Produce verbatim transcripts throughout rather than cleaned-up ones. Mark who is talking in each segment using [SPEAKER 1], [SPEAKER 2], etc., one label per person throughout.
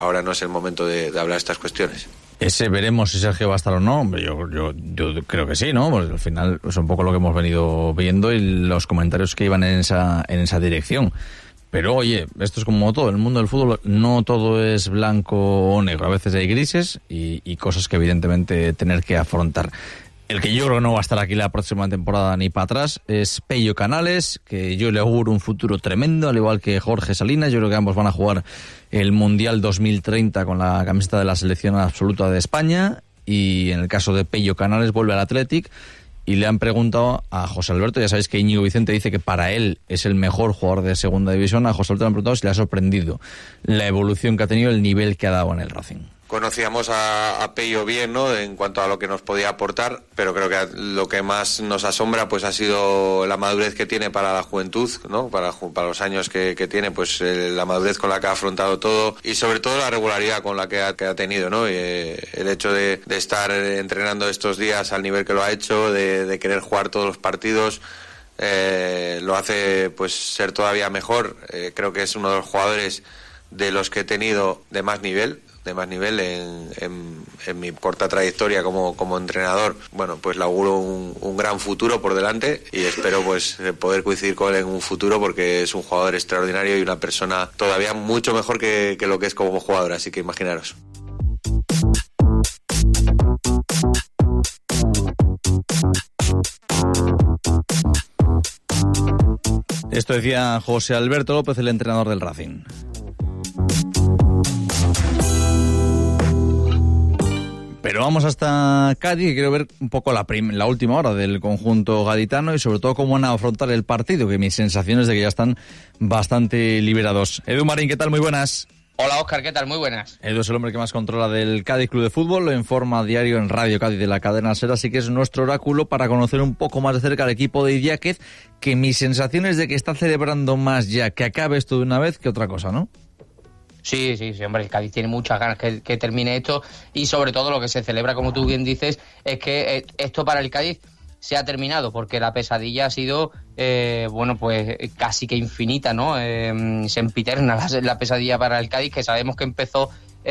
[SPEAKER 1] ahora no es el momento de, de hablar de estas cuestiones.
[SPEAKER 2] Ese veremos si Sergio va a estar o no. Hombre, yo, yo, yo creo que sí, ¿no? Porque al final es un poco lo que hemos venido viendo y los comentarios que iban en esa, en esa dirección. Pero oye, esto es como todo, en el mundo del fútbol no todo es blanco o negro, a veces hay grises y, y cosas que evidentemente tener que afrontar. El que yo creo que no va a estar aquí la próxima temporada ni para atrás es Pello Canales, que yo le auguro un futuro tremendo, al igual que Jorge Salinas. Yo creo que ambos van a jugar el Mundial dos mil treinta con la camiseta de la selección absoluta de España, y en el caso de Pello Canales vuelve al Athletic. Y le han preguntado a José Alberto, ya sabéis que Íñigo Vicente dice que para él es el mejor jugador de segunda división. A José Alberto le han preguntado si le ha sorprendido la evolución que ha tenido, el nivel que ha dado en el Racing.
[SPEAKER 1] Conocíamos a, a Pello bien, ¿no?, en cuanto a lo que nos podía aportar, pero creo que lo que más nos asombra pues ha sido la madurez que tiene para la juventud, ¿no?, para, para los años que, que tiene, pues eh, la madurez con la que ha afrontado todo y sobre todo la regularidad con la que ha, que ha tenido, ¿no? Y, eh, el hecho de, de estar entrenando estos días al nivel que lo ha hecho, de, de querer jugar todos los partidos, eh, lo hace pues ser todavía mejor. Eh, creo que es uno de los jugadores de los que he tenido de más nivel, de más nivel en, en, en mi corta trayectoria como, como entrenador. Bueno, pues le auguro un, un gran futuro por delante y espero pues poder coincidir con él en un futuro, porque es un jugador extraordinario y una persona todavía mucho mejor que, que lo que es como jugador, así que imaginaros.
[SPEAKER 2] Esto decía José Alberto López, el entrenador del Racing. Pero vamos hasta Cádiz, y quiero ver un poco la, prim- la última hora del conjunto gaditano y sobre todo cómo van a afrontar el partido, que mis sensaciones de que ya están bastante liberados. Edu Marín, ¿qué tal? Muy buenas.
[SPEAKER 3] Hola Óscar, ¿qué tal? Muy buenas.
[SPEAKER 2] Edu es el hombre que más controla del Cádiz Club de Fútbol, lo informa a diario en Radio Cádiz de la cadena SER, así que es nuestro oráculo para conocer un poco más de cerca al equipo de Idiáquez, que mis sensaciones de que está celebrando más ya que acabe esto de una vez que otra cosa, ¿no?
[SPEAKER 3] Sí, sí, sí, hombre, el Cádiz tiene muchas ganas que, que termine esto, y sobre todo lo que se celebra, como tú bien dices, es que esto para el Cádiz se ha terminado, porque la pesadilla ha sido, eh, bueno, pues casi que infinita, ¿no? Eh, sempiterna la, la pesadilla para el Cádiz, que sabemos que empezó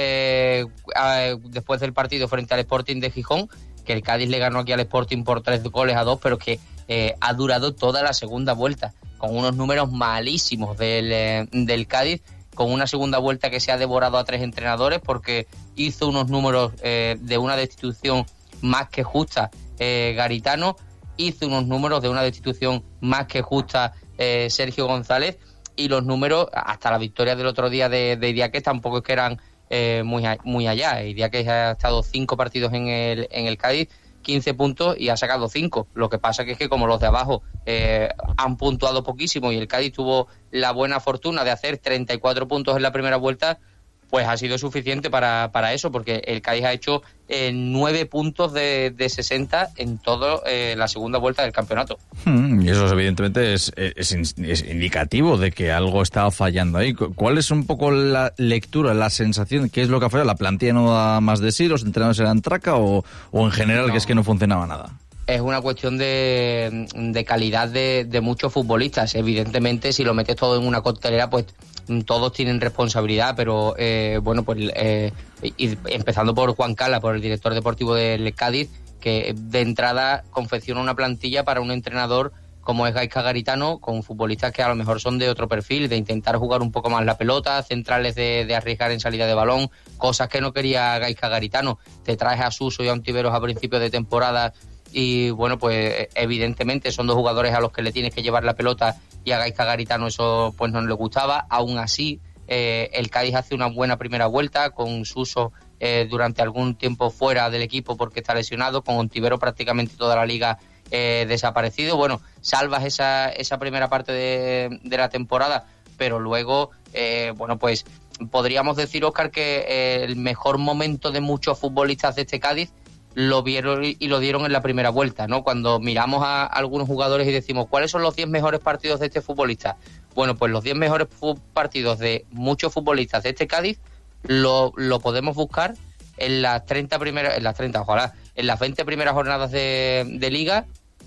[SPEAKER 3] eh, a, después del partido frente al Sporting de Gijón, que el Cádiz le ganó aquí al Sporting por tres goles a dos, pero que eh, ha durado toda la segunda vuelta, con unos números malísimos del, eh, del Cádiz, con una segunda vuelta que se ha devorado a tres entrenadores, porque hizo unos números eh, de una destitución más que justa eh, Garitano, hizo unos números de una destitución más que justa eh, Sergio González, y los números, hasta la victoria del otro día de, de Idiáquez, tampoco es que eran eh, muy, muy allá. Idiáquez ha estado cinco partidos en el, en el Cádiz, quince puntos y ha sacado cinco. Lo que pasa que es que como los de abajo eh, han puntuado poquísimo y el Cádiz tuvo la buena fortuna de hacer treinta y cuatro puntos en la primera vuelta, pues ha sido suficiente para, para eso, porque el Cádiz ha hecho eh, nueve puntos de, de sesenta en toda eh, la segunda vuelta del campeonato.
[SPEAKER 2] Hmm, y eso evidentemente es, es, es indicativo de que algo está fallando ahí. ¿Cuál es un poco la lectura, la sensación? ¿Qué es lo que ha fallado? ¿La plantilla no da más de sí? ¿Los entrenadores eran traca? ¿O, o en general no, que es que no funcionaba nada?
[SPEAKER 3] Es una cuestión de, de calidad de, de muchos futbolistas. Evidentemente, si lo metes todo en una coctelera, pues todos tienen responsabilidad, pero eh, bueno, pues eh, y empezando por Juan Cala, por el director deportivo del Cádiz, que de entrada confecciona una plantilla para un entrenador como es Gaizka Garitano, con futbolistas que a lo mejor son de otro perfil, de intentar jugar un poco más la pelota, centrales de, de arriesgar en salida de balón, cosas que no quería Gaizka Garitano. Te traes a Suso y a Ontiveros a principios de temporada y bueno, pues evidentemente son dos jugadores a los que le tienes que llevar la pelota, y a Gaizka Garitano eso pues no le gustaba. Aún así, eh, el Cádiz hace una buena primera vuelta, con Suso eh, durante algún tiempo fuera del equipo porque está lesionado, con Ontivero prácticamente toda la liga eh, desaparecido. Bueno, salvas esa, esa primera parte de, de la temporada, pero luego, eh, bueno, pues podríamos decir, Óscar, que eh, el mejor momento de muchos futbolistas de este Cádiz lo vieron y lo dieron en la primera vuelta, ¿no? Cuando miramos a algunos jugadores y decimos, ¿cuáles son los diez mejores partidos de este futbolista? Bueno, pues los diez mejores fu- partidos de muchos futbolistas de este Cádiz lo, lo podemos buscar en las treinta primeras, en las treinta, ojalá, en las veinte primeras jornadas de, de Liga,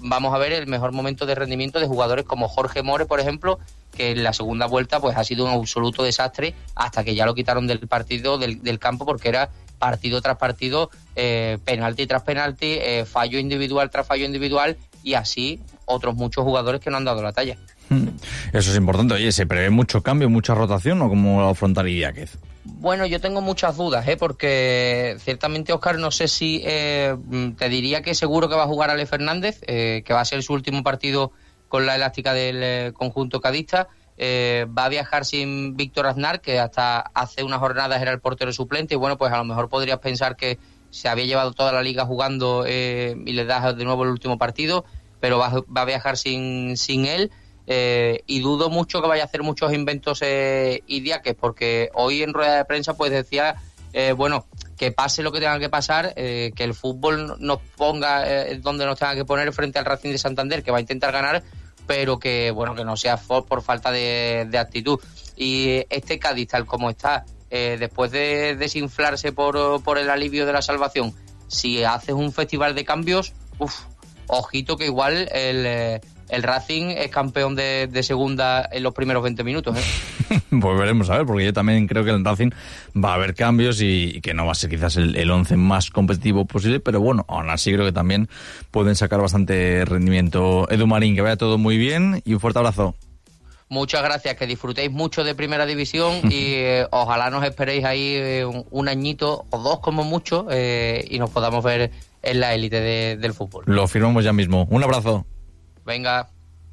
[SPEAKER 3] vamos a ver el mejor momento de rendimiento de jugadores como Jorge More, por ejemplo, que en la segunda vuelta pues ha sido un absoluto desastre hasta que ya lo quitaron del partido, del, del campo, porque era partido tras partido, eh, penalti tras penalti, eh, fallo individual tras fallo individual, y así otros muchos jugadores que no han dado la talla.
[SPEAKER 2] Eso es importante. Oye, ¿se prevé mucho cambio, mucha rotación o cómo lo afrontaría Idiáquez?
[SPEAKER 3] Bueno, yo tengo muchas dudas, ¿eh? Porque ciertamente, Óscar, no sé si eh, te diría que seguro que va a jugar Ale Fernández, eh, que va a ser su último partido con la elástica del eh, conjunto cadista. Eh, va a viajar sin Víctor Aznar, que hasta hace unas jornadas era el portero suplente, y bueno, pues a lo mejor podrías pensar que se había llevado toda la liga jugando eh, y le das de nuevo el último partido, pero va, va a viajar sin, sin él. Eh, y dudo mucho que vaya a hacer muchos inventos eh, Idiáquez, porque hoy en rueda de prensa pues decía eh, bueno, que pase lo que tenga que pasar, eh, que el fútbol nos ponga eh, donde nos tenga que poner frente al Racing de Santander, que va a intentar ganar, pero que bueno, que no sea por, por falta de, de actitud. Y este Cádiz, tal como está, eh, después de desinflarse por, por el alivio de la salvación, si haces un festival de cambios, uff, ojito que igual el eh, el Racing es campeón de, de segunda en los primeros veinte minutos, ¿eh?
[SPEAKER 2] Pues veremos a ver, porque yo también creo que en el Racing va a haber cambios y, y que no va a ser quizás el, el once más competitivo posible, pero bueno, aún así creo que también pueden sacar bastante rendimiento. Edu Marín, que vaya todo muy bien y un fuerte abrazo.
[SPEAKER 3] Muchas gracias, que disfrutéis mucho de Primera División y eh, ojalá nos esperéis ahí eh, un, un añito o dos como mucho eh, y nos podamos ver en la élite de, del fútbol.
[SPEAKER 2] Lo firmamos ya mismo. Un abrazo.
[SPEAKER 3] Venga.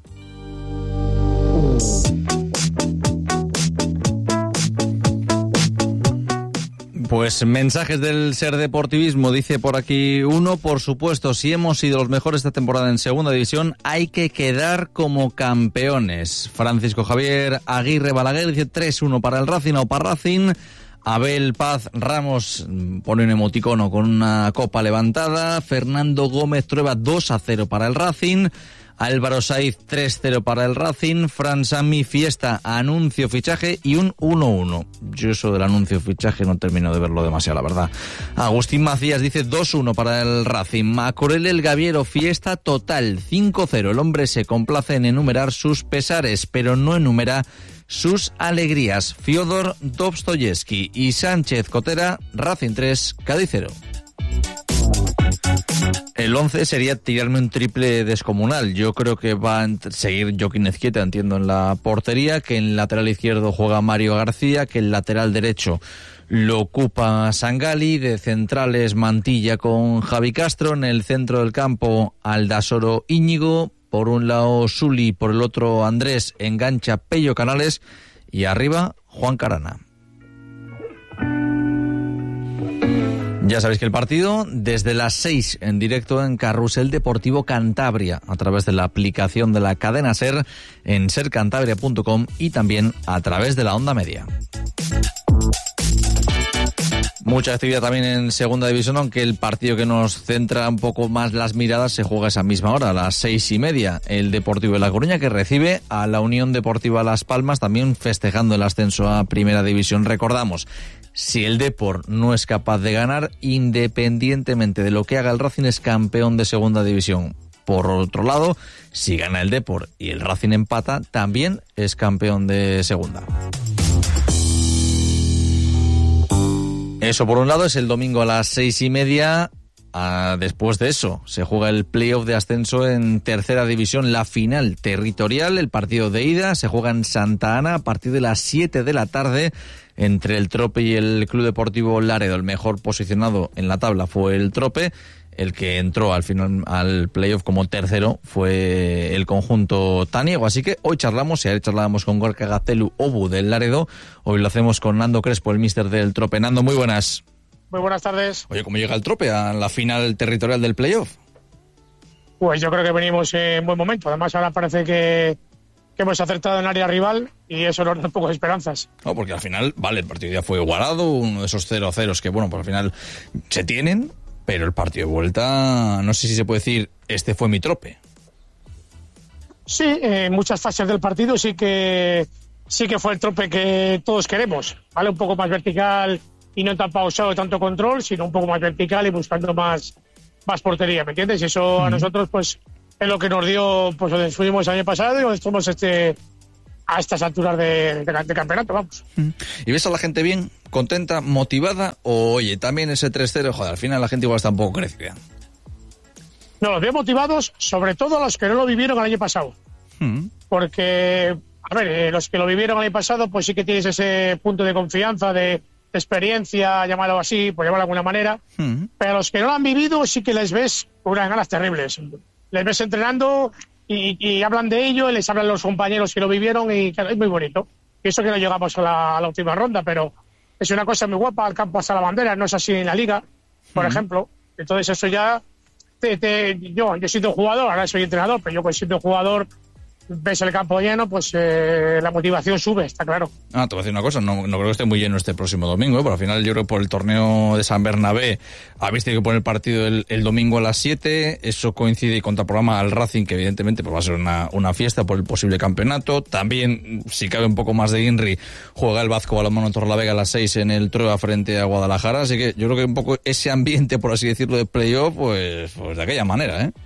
[SPEAKER 2] Pues mensajes del Ser Deportivismo, dice por aquí uno, por supuesto, si hemos sido los mejores esta temporada en segunda división, hay que quedar como campeones. Francisco Javier Aguirre Balaguer dice tres uno para el Racing o para Racing. Abel Paz Ramos pone un emoticono con una copa levantada. Fernando Gómez Trueba dos a cero para el Racing. Álvaro Saiz tres cero para el Racing. Fran Sami Fiesta anuncio fichaje y un uno uno. Yo eso del anuncio fichaje no termino de verlo demasiado, la verdad. Agustín Macías dice dos uno para el Racing. Macorel El Gaviero Fiesta total cinco cero. El hombre se complace en enumerar sus pesares, pero no enumera sus alegrías. Fiodor Dostoyevsky y Sánchez Cotera, Racing tres, Cádiz cero. El once sería tirarme un triple descomunal. Yo creo que va a seguir Joaquín Ezquieta, entiendo, en la portería, que en el lateral izquierdo juega Mario García, que el lateral derecho lo ocupa Sangali, de centrales Mantilla con Javi Castro, en el centro del campo Aldasoro Íñigo, por un lado Suli, por el otro Andrés, engancha Pello Canales y arriba Juan Carana. Ya sabéis que el partido desde las seis en directo en Carrusel Deportivo Cantabria a través de la aplicación de la cadena SER en ser cantabria punto com y también a través de la onda media. Mucha actividad también en segunda división, aunque el partido que nos centra un poco más las miradas se juega a esa misma hora, a las seis y media. El Deportivo de La Coruña, que recibe a la Unión Deportiva Las Palmas, también festejando el ascenso a primera división. Recordamos, si el Depor no es capaz de ganar, independientemente de lo que haga el Racing, es campeón de segunda división. Por otro lado, si gana el Depor y el Racing empata, también es campeón de segunda. Eso por un lado, es el domingo a las seis y media. Ah, después de eso, se juega el playoff de ascenso en tercera división, la final territorial. El partido de ida se juega en Santa Ana a partir de las siete de la tarde entre el Trope y el Club Deportivo Laredo. El mejor posicionado en la tabla fue el Trope. El que entró al final al playoff como tercero fue el conjunto taniego. Así que hoy charlamos, y ayer charlábamos con Gorka Gaztelu Obu del Laredo, hoy lo hacemos con Nando Crespo, el míster del Trope. Nando, muy buenas.
[SPEAKER 4] Muy buenas tardes.
[SPEAKER 2] Oye, ¿cómo llega el Trope a la final territorial del playoff?
[SPEAKER 4] Pues yo creo que venimos en buen momento. Además, ahora parece que, que hemos acertado en área rival y eso nos da un poco de esperanzas.
[SPEAKER 2] No, porque al final, vale, el partido ya fue igualado, uno de esos cero ceros que, bueno, pues al final se tienen, pero el partido de vuelta, no sé si se puede decir, este fue mi Trope.
[SPEAKER 4] Sí, en eh, muchas fases del partido sí que sí que fue el Trope que todos queremos, ¿vale? Un poco más vertical y no tan pausado, tanto control, sino un poco más vertical y buscando más, más portería, ¿me entiendes? Y eso uh-huh. a nosotros pues es lo que nos dio, pues donde estuvimos el año pasado y donde estamos este, a estas alturas de, de, de campeonato, vamos.
[SPEAKER 2] ¿Y ves a la gente bien, contenta, motivada? O, oye, también ese tres cero, joder, al final la gente igual está un poco crecida.
[SPEAKER 4] No, los veo motivados, sobre todo a los que no lo vivieron el año pasado. Mm. Porque, a ver, eh, los que lo vivieron el año pasado, pues sí que tienes ese punto de confianza, de, de experiencia, llamarlo así, por llamarlo de alguna manera. Mm. Pero a los que no lo han vivido, sí que les ves con unas ganas terribles. Les ves entrenando y, y hablan de ello, y les hablan los compañeros que lo vivieron y claro, es muy bonito. Y eso que no llegamos a la, a la última ronda, pero es una cosa muy guapa, al campo hasta la bandera, no es así en la liga, por mm. ejemplo. Entonces eso ya... Te, te, yo, yo siendo jugador, ahora soy entrenador, pero yo siendo jugador, ves el campo lleno, pues eh, la motivación sube, está claro. Ah,
[SPEAKER 2] te voy a decir una cosa, no, no creo que esté muy lleno este próximo domingo, ¿eh? Pero al final yo creo que por el torneo de San Bernabé habéis tenido que poner el partido el, el domingo a las siete, eso coincide y contraprograma al Racing, que evidentemente pues va a ser una, una fiesta por el posible campeonato. También, si cabe un poco más de Inri, juega el Vasco Balonmano en Torrelavega a las seis en el Trueba frente a Guadalajara, así que yo creo que un poco ese ambiente, por así decirlo, de playoff, pues, pues de aquella manera, ¿eh?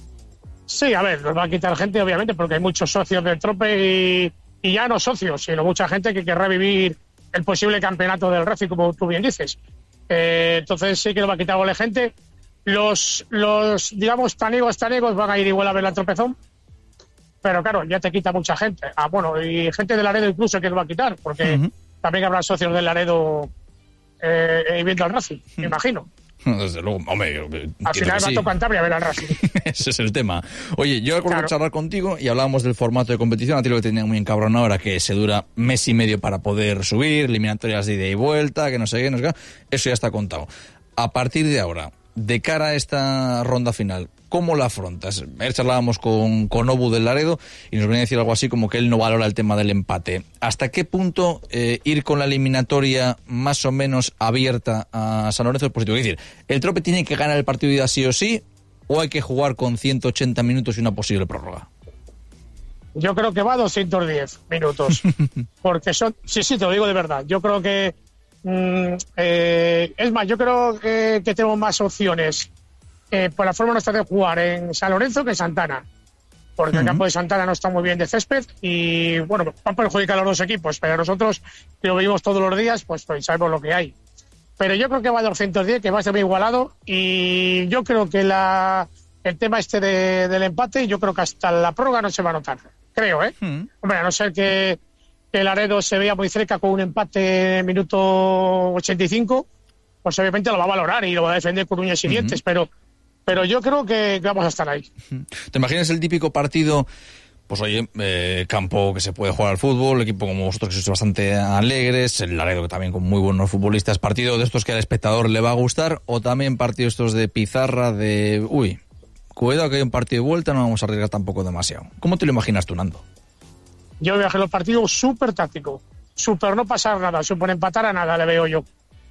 [SPEAKER 4] Sí, a ver, nos va a quitar gente, obviamente, porque hay muchos socios del Trope y, y ya no socios, sino mucha gente que querrá vivir el posible campeonato del Racing, como tú bien dices. Eh, entonces sí que nos va a quitar algo de gente. Los, los, digamos, tanegos, tanegos van a ir igual a ver la Tropezón, pero claro, ya te quita mucha gente. Ah, bueno, y gente de Laredo incluso que nos va a quitar, porque uh-huh. también habrá socios del Laredo eh, viendo al Racing, uh-huh. me imagino.
[SPEAKER 2] Desde luego, hombre,
[SPEAKER 4] al final va a tocar Cantabria a ver al Racing.
[SPEAKER 2] Ese es el tema. Oye, yo recuerdo claro. charlar contigo y hablábamos del formato de competición. A ti lo que tenía muy encabronado era que se dura mes y medio para poder subir, eliminatorias de ida y vuelta, que no sé qué, no sé qué. Eso ya está contado. A partir de ahora, de cara a esta ronda final, ¿cómo la afrontas? Ayer charlábamos con, con Obu del Laredo y nos venía a decir algo así como que él no valora el tema del empate. ¿Hasta qué punto eh, ir con la eliminatoria más o menos abierta a San Lorenzo es positivo? Es decir, ¿el Trope tiene que ganar el partido de ida sí o sí o hay que jugar con ciento ochenta minutos y una posible prórroga?
[SPEAKER 4] Yo creo que va a doscientos diez minutos. Porque son... Sí, sí, te lo digo de verdad. Yo creo que... Mm, eh, es más, yo creo que, que tenemos más opciones eh, por la forma nuestra de jugar en San Lorenzo que en Santana, porque uh-huh. el campo de Santana no está muy bien de césped y bueno, van a perjudicar a los dos equipos, pero nosotros que lo vivimos todos los días pues, pues sabemos lo que hay. Pero yo creo que va a doscientos diez, que va a ser muy igualado y yo creo que la el tema este de, del empate, yo creo que hasta la prórroga no se va a notar, creo, ¿eh? Uh-huh. Hombre, a no ser que que el Laredo se veía muy cerca con un empate en minuto ochenta y cinco, pues obviamente lo va a valorar y lo va a defender con uñas y uh-huh. dientes, pero, pero yo creo que vamos a estar ahí.
[SPEAKER 2] ¿Te imaginas el típico partido, pues oye, eh, campo que se puede jugar al fútbol, equipo como vosotros que sois bastante alegres, el Laredo que también con muy buenos futbolistas, partido de estos que al espectador le va a gustar, o también partidos estos de pizarra, de, uy, cuidado que hay un partido de vuelta, no vamos a arriesgar tampoco demasiado? ¿Cómo te lo imaginas tú, Nando?
[SPEAKER 4] Yo viajé los partidos súper táctico, súper no pasar nada, súper empatar a nada, le veo yo.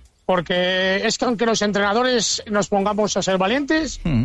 [SPEAKER 4] Porque es que aunque los entrenadores nos pongamos a ser valientes, mm.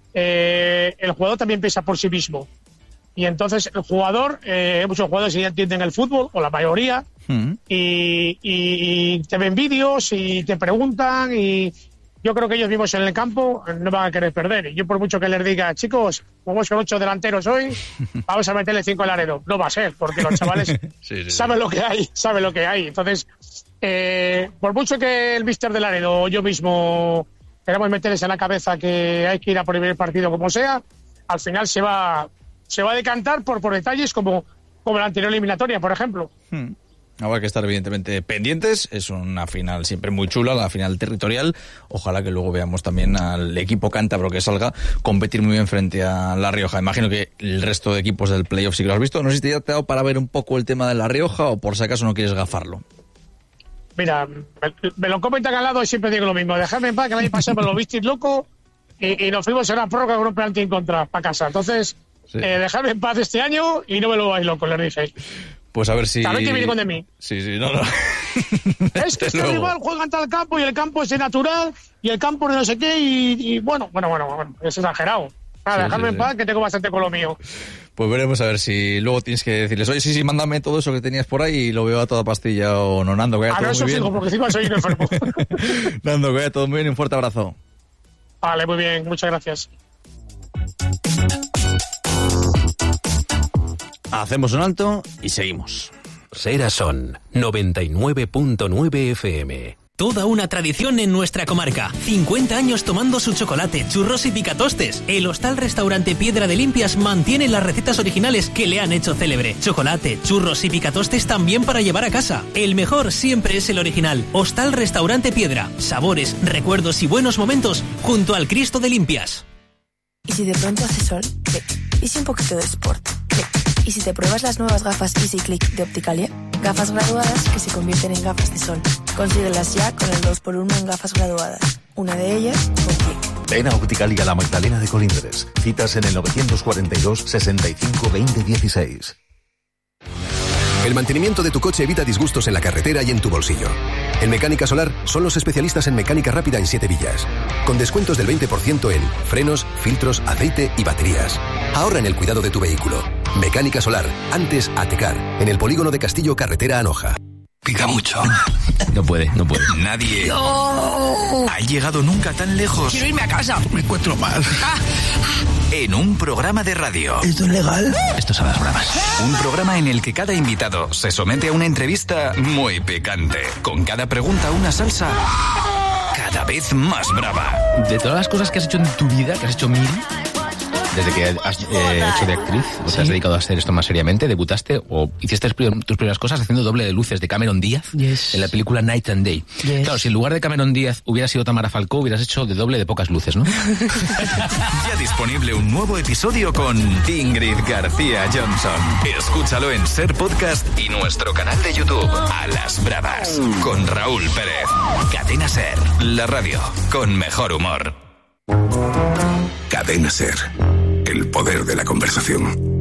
[SPEAKER 4] eh, el jugador también piensa por sí mismo. Y entonces el jugador, eh, muchos jugadores ya entienden el fútbol, o la mayoría, mm. y, y, y te ven vídeos y te preguntan y... Yo creo que ellos mismos en el campo no van a querer perder. Y yo por mucho que les diga, chicos, vamos con ocho delanteros hoy, vamos a meterle cinco al Laredo. No va a ser, porque los chavales sí, sí, saben sí. lo que hay, saben lo que hay. Entonces, eh, por mucho que el míster de Laredo o yo mismo queramos meterles en la cabeza que hay que ir a por el primer partido como sea, al final se va se va a decantar por, por detalles como, como la anterior eliminatoria, por ejemplo. Hmm.
[SPEAKER 2] Habrá que estar evidentemente pendientes, es una final siempre muy chula, la final territorial, ojalá que luego veamos también al equipo cántabro que salga competir muy bien frente a La Rioja. Imagino que el resto de equipos del playoff sí que lo has visto, no sé si te ha dado para ver un poco el tema de La Rioja o por si acaso no quieres gafarlo.
[SPEAKER 4] Mira, me, me lo comentan al lado y siempre digo lo mismo, dejadme en paz que el año pasado me lo visteis loco y, y nos fuimos a una prórroga con un penalti en contra para casa, entonces sí. eh, dejadme en paz este año y no me lo vais loco, les dije.
[SPEAKER 2] Pues a ver si...
[SPEAKER 4] También que viene con de mí.
[SPEAKER 2] Sí, sí, no, no.
[SPEAKER 4] Es que este rival juega en tal campo y el campo es de natural y el campo de no sé qué y, y bueno, bueno, bueno, bueno, es exagerado. Nada, sí, dejadme sí, en paz sí. que tengo bastante con lo mío.
[SPEAKER 2] Pues veremos a ver si luego tienes que decirles, oye, sí, sí, mándame todo eso que tenías por ahí y lo veo a toda pastilla o no, Nando, que vaya todo muy bien.
[SPEAKER 4] Fijo, porque encima soy un enfermo.
[SPEAKER 2] Nando, que vaya todo muy bien y un fuerte abrazo.
[SPEAKER 4] Vale, muy bien, muchas gracias.
[SPEAKER 2] hacemos un alto y seguimos.
[SPEAKER 5] Sera Son, noventa y nueve punto nueve F M.
[SPEAKER 6] Toda una tradición en nuestra comarca. cincuenta años tomando su chocolate, churros y picatostes. El Hostal Restaurante Piedra de Limpias mantiene las recetas originales que le han hecho célebre. Chocolate, churros y picatostes también para llevar a casa. El mejor siempre es el original. Hostal Restaurante Piedra. Sabores, recuerdos y buenos momentos junto al Cristo de Limpias.
[SPEAKER 7] ¿Y si de pronto hace sol? ¿Qué? ¿Y si un poquito de sport? ¿Qué? ¿Y si te pruebas las nuevas gafas Easy Click de Opticalia? Gafas graduadas que se convierten en gafas de sol. Consíguelas ya con el dos por uno en gafas graduadas. Una de ellas, un clic.
[SPEAKER 8] Ven a Opticalia La Magdalena de Colindres. Citas en el novecientos cuarenta y dos, sesenta y cinco, veinte dieciséis.
[SPEAKER 9] El mantenimiento de tu coche evita disgustos en la carretera y en tu bolsillo. En Mecánica Solar son los especialistas en mecánica rápida en siete villas. Con descuentos del veinte por ciento en frenos, filtros, aceite y baterías. Ahorra en el cuidado de tu vehículo. Mecánica Solar, antes Atecar, en el polígono de Castillo, carretera a Noja.
[SPEAKER 10] Pica mucho.
[SPEAKER 2] No puede, no puede.
[SPEAKER 10] Nadie no. ha llegado nunca tan lejos.
[SPEAKER 6] Quiero irme a casa.
[SPEAKER 10] Me encuentro mal. Ah. En un programa de radio.
[SPEAKER 6] ¿Esto es legal?
[SPEAKER 10] Esto es a las bravas. Un programa en el que cada invitado se somete a una entrevista muy picante. Con cada pregunta una salsa cada vez más brava.
[SPEAKER 2] De todas las cosas que has hecho en tu vida, que has hecho mil... Desde que has eh, hecho de actriz, o te has dedicado a hacer esto más seriamente, debutaste o hiciste tus primeras cosas haciendo doble de luces de Cameron Díaz
[SPEAKER 6] yes.
[SPEAKER 2] en la película Night and Day.
[SPEAKER 6] Yes.
[SPEAKER 2] Claro, si en lugar de Cameron Díaz hubiera sido Tamara Falcó, hubieras hecho de doble de Pocas Luces, ¿no?
[SPEAKER 10] Ya disponible un nuevo episodio con Ingrid García Johnson. Escúchalo en Ser Podcast y nuestro canal de YouTube, A las Bravas, con Raúl Pérez. Cadena Ser, la radio con mejor humor.
[SPEAKER 11] Cadena Ser. El poder de la conversación.